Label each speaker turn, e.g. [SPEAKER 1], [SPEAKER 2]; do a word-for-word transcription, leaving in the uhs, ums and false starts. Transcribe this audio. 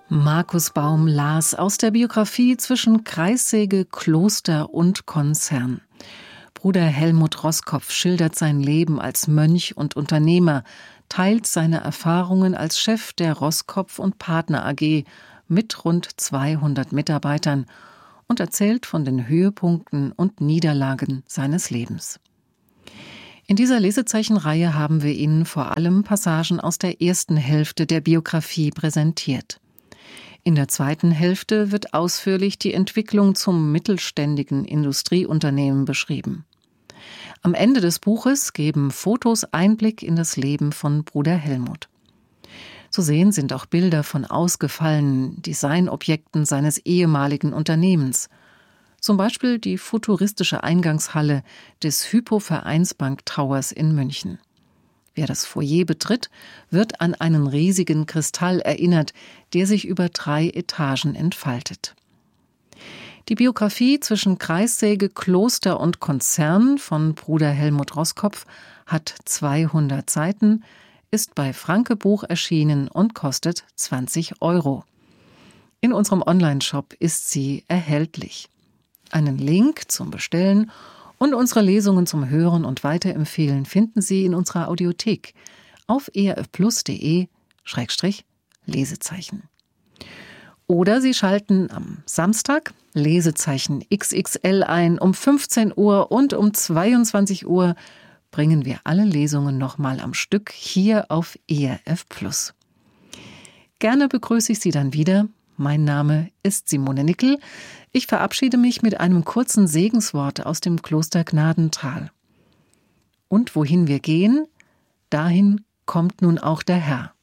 [SPEAKER 1] Markus Baum las aus der Biografie Zwischen Kreissäge, Kloster und Konzern. Bruder Helmut Roskopf schildert sein Leben als Mönch und Unternehmer, teilt seine Erfahrungen als Chef der Roskopf und Partner A G mit rund zweihundert Mitarbeitern und erzählt von den Höhepunkten und Niederlagen seines Lebens. In dieser Lesezeichenreihe haben wir Ihnen vor allem Passagen aus der ersten Hälfte der Biografie präsentiert. In der zweiten Hälfte wird ausführlich die Entwicklung zum mittelständigen Industrieunternehmen beschrieben. Am Ende des Buches geben Fotos Einblick in das Leben von Bruder Helmut. Zu sehen sind auch Bilder von ausgefallenen Designobjekten seines ehemaligen Unternehmens. Zum Beispiel die futuristische Eingangshalle des Hypo Vereinsbank Towers in München. Wer das Foyer betritt, wird an einen riesigen Kristall erinnert, der sich über drei Etagen entfaltet. Die Biografie Zwischen Kreissäge, Kloster und Konzern von Bruder Helmut Roskopf hat zweihundert Seiten, ist bei Franke Buch erschienen und kostet zwanzig Euro. In unserem Onlineshop ist sie erhältlich. Einen Link zum Bestellen und unsere Lesungen zum Hören und Weiterempfehlen finden Sie in unserer Audiothek auf erfplus punkt de Schrägstrich Lesezeichen. Oder Sie schalten am Samstag Lesezeichen X X L ein. Um fünfzehn Uhr und um zweiundzwanzig Uhr bringen wir alle Lesungen nochmal am Stück hier auf erfplus. Gerne begrüße ich Sie dann wieder. Mein Name ist Simone Nickel. Ich verabschiede mich mit einem kurzen Segenswort aus dem Kloster Gnadenthal. Und wohin wir gehen, dahin kommt nun auch der Herr.